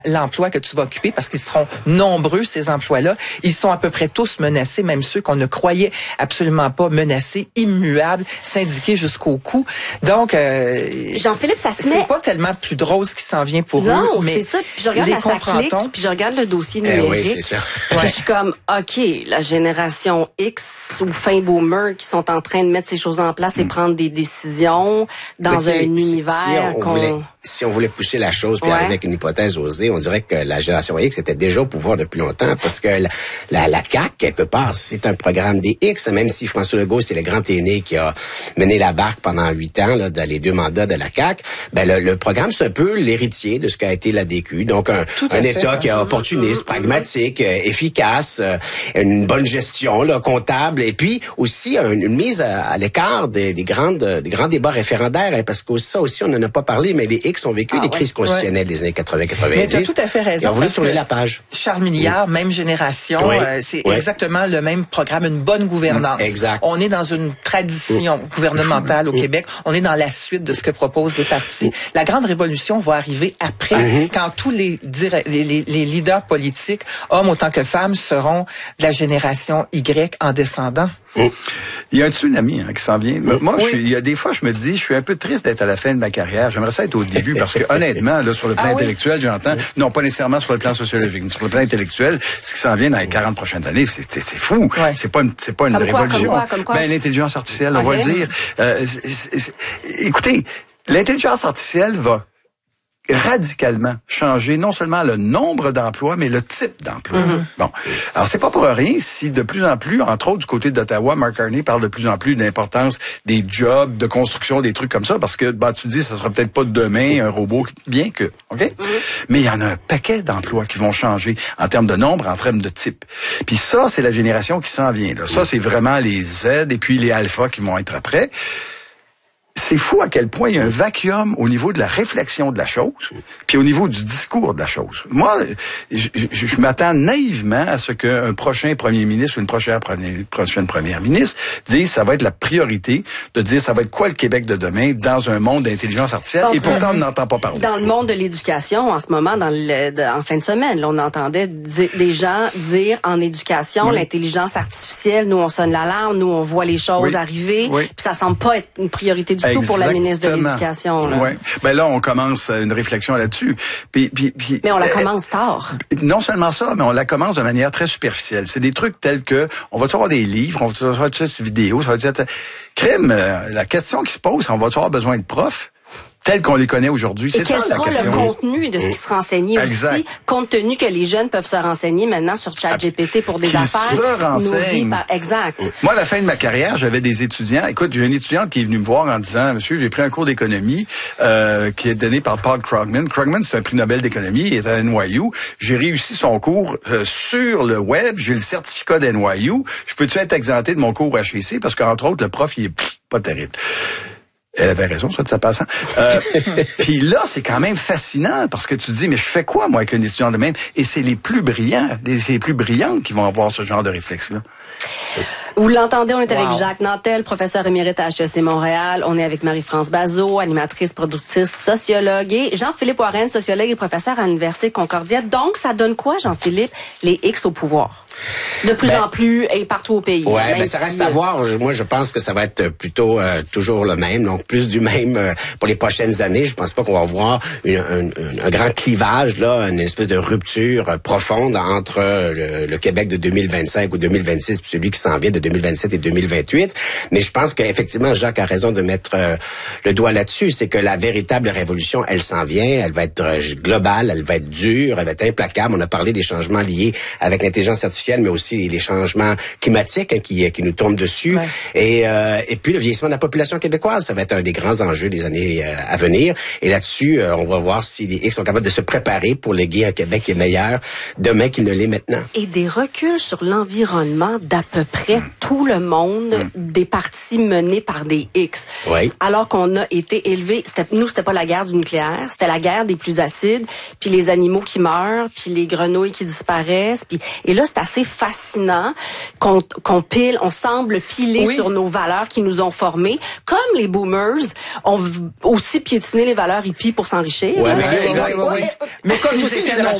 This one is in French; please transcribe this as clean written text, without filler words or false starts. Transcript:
l'emploi que tu vas occuper, parce qu'ils seront nombreux, ces emplois-là. Ils sont à peu près tous menacés, même ceux qu'on ne croyait absolument pas menacés, immuables, syndiqués jusqu'au cou. Donc, Jean-Philippe, ça se met... C'est pas tellement plus drôle ce qui s'en vient pour eux. Non, mais c'est ça. Puis je regarde la SACLIC, puis je regarde le dossier numérique. Oui, c'est ça. Puis je suis comme, OK, la génération X ou fin boomer qui sont en train de mettre ces choses en place et prendre des décisions dans un univers si on voulait pousser la chose puis arriver avec une hypothèse osée, on dirait que la génération X était déjà au pouvoir depuis longtemps parce que la CAQ, quelque part, c'est un programme des X, même si François Legault, c'est le grand aîné qui a mené la barque pendant 8 ans, là, dans les 2 mandats de la CAQ. Ben, le programme, c'est un peu l'héritier de ce qu'a été la DQ. Donc, un État qui est opportuniste, pragmatique, efficace, une bonne gestion, là, comptable, et puis aussi une mise à l'écart des grands débats référendaires, hein, parce que ça aussi, on n'en a pas parlé, mais les X ont vécu des crises constitutionnelles des années 80-90. Mais tu as tout à fait raison. Ils ont voulu tourner la page. Charles Milliard, même génération, c'est exactement le même programme, une bonne gouvernance. Exact. On est dans une tradition gouvernementale au Québec. On est dans la suite de ce que proposent les partis. La grande révolution va arriver après, quand tous les leaders politiques, hommes autant que femmes, seront de la génération Y en descendant. Il y a un tsunami qui s'en vient. Moi, il y a des fois, je me dis, je suis un peu triste d'être à la fin de ma carrière. J'aimerais ça être au début parce que honnêtement, là, sur le plan intellectuel, j'entends, non pas nécessairement sur le plan sociologique, mais sur le plan intellectuel, ce qui s'en vient dans les 40 prochaines années, c'est fou. Ouais. C'est pas une révolution. Comme quoi? Ben, l'intelligence artificielle, on va le dire. Écoutez, l'intelligence artificielle va radicalement changer non seulement le nombre d'emplois, mais le type d'emploi. Bon. Alors, c'est pas pour rien si de plus en plus, entre autres du côté d'Ottawa, Mark Carney parle de plus en plus de l'importance des jobs, de construction, des trucs comme ça, parce que, tu dis, ça sera peut-être pas demain un robot, bien que, OK? Mais il y en a un paquet d'emplois qui vont changer en termes de nombre, en termes de type. Puis ça, c'est la génération qui s'en vient, là. Ça, c'est vraiment les Z et puis les alpha qui vont être après. C'est fou à quel point il y a un vacuum au niveau de la réflexion de la chose, puis au niveau du discours de la chose. Moi, je m'attends naïvement à ce qu'un prochain premier ministre ou une prochaine première ministre dise ça va être la priorité de dire ça va être quoi le Québec de demain dans un monde d'intelligence artificielle. Et pourtant, on n'entend pas parler. Dans le monde de l'éducation, en ce moment, en fin de semaine, là, on entendait des gens dire en éducation, l'intelligence artificielle, nous on sonne l'alarme, nous on voit les choses arriver, puis ça semble pas être une priorité du tout pour la ministre de l'Éducation. Là. Oui. Ben là, on commence une réflexion là-dessus. Mais on la commence tard. Non seulement ça, mais on la commence de manière très superficielle. C'est des trucs tels que, on va avoir des livres, on va avoir des vidéos, ça va dire, crime, la question qui se pose, on va avoir besoin de profs tels qu'on les connaît aujourd'hui. C'est ça la question. Et quel sera le contenu de ce qui sera enseigné aussi, compte tenu que les jeunes peuvent se renseigner maintenant sur ChatGPT pour des affaires. Se renseignent. Exact. Moi, à la fin de ma carrière, j'avais des étudiants. Écoute, j'ai une étudiante qui est venue me voir en disant, monsieur, j'ai pris un cours d'économie qui est donné par Paul Krugman. Krugman, c'est un prix Nobel d'économie. Il est à NYU. J'ai réussi son cours sur le web. J'ai le certificat d'NYU. Je peux-tu être exempté de mon cours HEC? Parce qu'entre autres, le prof, il est pas terrible. Elle avait raison, soit de sa passant. Puis là, c'est quand même fascinant parce que tu te dis, mais je fais quoi, moi, avec un étudiant de même? Et c'est les plus brillants, les plus brillantes qui vont avoir ce genre de réflexe-là. Vous l'entendez, on est avec Jacques Nantel, professeur émérite à HEC Montréal. On est avec Marie-France Bazot, animatrice, productrice, sociologue, et Jean-Philippe Warren, sociologue et professeur à l'Université Concordia. Donc, ça donne quoi, Jean-Philippe, les X au pouvoir? De plus en plus et partout au pays. Ouais, ben ça reste à voir. Moi, je pense que ça va être plutôt toujours le même, donc plus du même pour les prochaines années. Je pense pas qu'on va voir un grand clivage là, une espèce de rupture profonde entre le Québec de 2025 ou 2026 puis celui qui s'en vient de 2027 et 2028. Mais je pense qu'effectivement, Jacques a raison de mettre le doigt là-dessus. C'est que la véritable révolution, elle s'en vient. Elle va être globale, elle va être dure, elle va être implacable. On a parlé des changements liés avec l'intelligence artificielle, mais aussi les changements climatiques qui nous tombent dessus. Ouais. Et puis le vieillissement de la population québécoise, ça va être un des grands enjeux des années à venir. Et là-dessus, on va voir si les X sont capables de se préparer pour léguer un Québec qui est meilleur demain qu'il ne l'est maintenant. Et des reculs sur l'environnement d'à peu près tout le monde des partis menés par des X. Oui. Alors qu'on a été élevés, c'était pas la guerre du nucléaire, c'était la guerre des plus acides, puis les animaux qui meurent, puis les grenouilles qui disparaissent, et là c'est assez fascinant qu'on pile, on semble piler sur nos valeurs qui nous ont formés, comme les boomers ont aussi piétiné les valeurs hippies pour s'enrichir. Ouais, mais comme nous étions